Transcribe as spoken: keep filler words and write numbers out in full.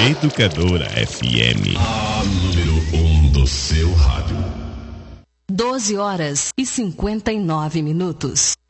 Educadora F M. A número um do seu rádio. doze horas e cinquenta e nove minutos.